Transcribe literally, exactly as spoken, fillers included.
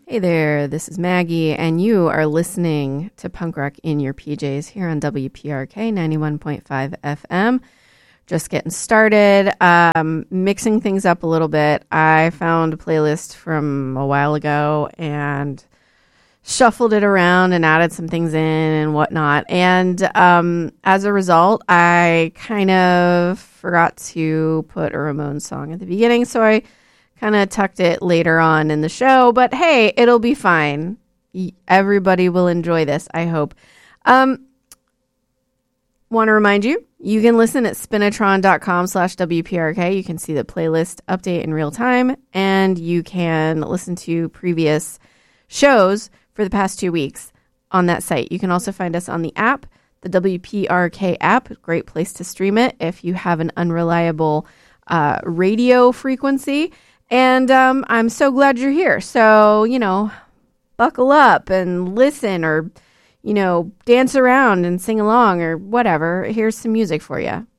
Hey there, this is Maggie, and you are listening to Punk Rock in Your P Js here on W P R K ninety-one point five F M. Just getting started, um, mixing things up a little bit. I found a playlist from a while ago and shuffled it around and added some things in and whatnot. And um, as a result, I kind of forgot to put a Ramones song at the beginning, so I kind of tucked it later on in the show. But hey, it'll be fine. Everybody will enjoy this, I hope. Um, want to remind you, you can listen at spinatron.com slash WPRK. You can see the playlist update in real time, and you can listen to previous shows for the past two weeks on that site. You can also find us on the app, the W P R K app. Great place to stream it if you have an unreliable uh, radio frequency. And um, I'm so glad you're here. So, you know, buckle up and listen, or, you know, dance around and sing along or whatever. Here's some music for you.